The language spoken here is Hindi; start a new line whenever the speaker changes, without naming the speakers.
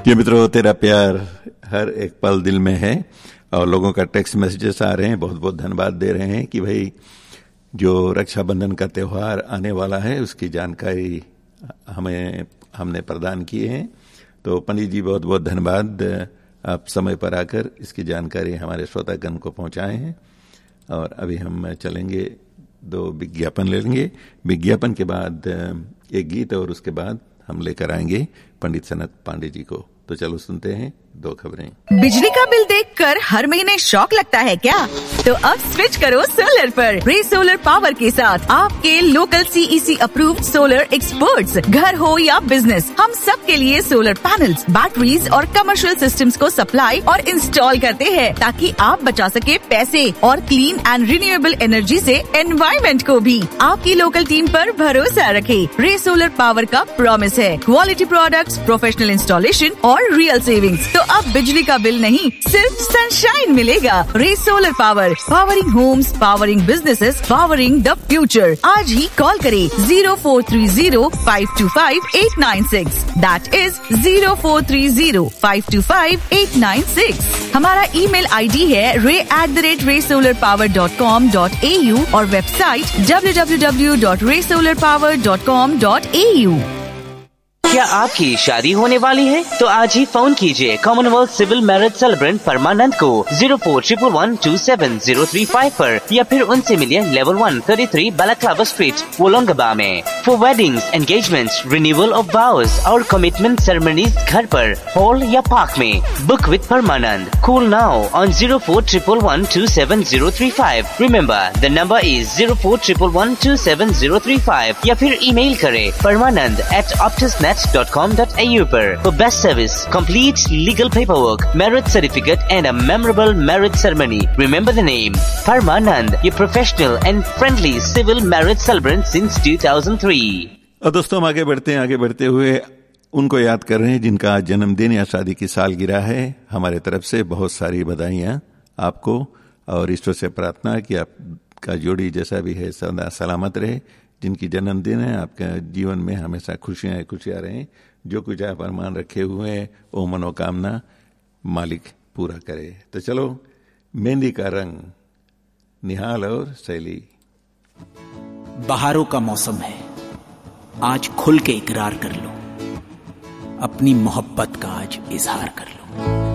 ये मित्रों, तेरा प्यार हर एक पल दिल में है। और लोगों का टेक्स्ट मैसेजेस आ रहे हैं, बहुत बहुत धन्यवाद दे रहे हैं कि भाई जो रक्षाबंधन का त्यौहार आने वाला है उसकी जानकारी हमने प्रदान किए हैं। तो पंडित जी बहुत बहुत धन्यवाद, आप समय पर आकर इसकी जानकारी हमारे श्रोतागण को पहुंचाए हैं। और अभी हम चलेंगे, 2 विज्ञापन ले लेंगे। विज्ञापन के बाद एक गीत और उसके बाद हम लेकर आएंगे पंडित सनत पांडे जी को। तो चलो सुनते हैं 2 खबरें।
बिजली का बिल देखकर हर महीने शॉक लगता है क्या? तो अब स्विच करो सोलर पर। रे सोलर पावर के साथ आपके local CEC approved solar experts, घर हो या बिजनेस, हम सब के लिए सोलर पैनल्स, बैटरीज और कमर्शियल सिस्टम्स को सप्लाई और इंस्टॉल करते हैं ताकि आप बचा सके पैसे और क्लीन एंड रिन्यूएबल एनर्जी से एनवायरमेंट को भी। आपकी लोकल टीम पर भरोसा रखे। रे सोलर पावर का प्रॉमिस है क्वालिटी प्रोडक्ट्स, प्रोफेशनल इंस्टॉलेशन और रियल सेविंग्स। तो अब बिजली का बिल नहीं, सिर्फ सनशाइन मिलेगा। रे solar power, powering Holmes, powering businesses, powering the future. आज ही कॉल करें 0430-525-896। That is 0430-525-896। हमारा ईमेल ID है ray@raysolarpower.com.au और वेबसाइट www.raysolarpower.com.au।
क्या आपकी शादी होने वाली है? तो आज ही फोन कीजिए कॉमनवेल्थ सिविल मैरिज सेलिब्रेंट परमानंद को 0411277035 पर, या फिर उनसे मिलिए लेवल 1 33 बालाक्लावा स्ट्रीट, वोलोंगबा में। For weddings, engagements, renewal of वाउज और कमिटमेंट सेरेमनीज घर पर, हॉल या पार्क में। Book with Parmanand. Call now on 0411127035। Remember the number is 0411127035, या फिर ईमेल करें permanand@optusnet.com.au पर। For best service, complete legal paperwork, marriage certificate and a memorable marriage ceremony. Remember the name Parmanand, your professional and friendly civil marriage celebrant since 2003.
और दोस्तों, हम आगे बढ़ते हुए उनको याद कर रहे हैं जिनका आज जन्मदिन या शादी की सालगिरह है। हमारे तरफ से बहुत सारी बधाइयाँ आपको, और ईश्वर से प्रार्थना कि आपका जोड़ी जैसा भी है सदा सलामत रहे। जिनकी जन्मदिन है, आपके जीवन में हमेशा खुशियाँ रहें। जो कुछ आप अरमान रखे हुए हैं वो मनोकामना मालिक पूरा करे। तो चलो, मेहंदी का रंग, निहाल और शैली।
बहारों का मौसम है, आज खुल के इकरार कर लो, अपनी मोहब्बत का आज इजहार कर लो।